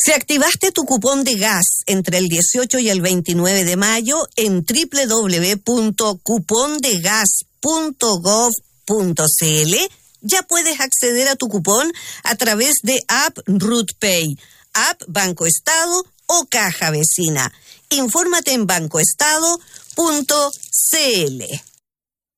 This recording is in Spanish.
Si activaste tu cupón de gas entre el 18 y el 29 de mayo en www.cupondegas.gov.cl, ya puedes acceder a tu cupón a través de App RootPay, App Banco Estado o Caja Vecina. Infórmate en bancoestado.cl.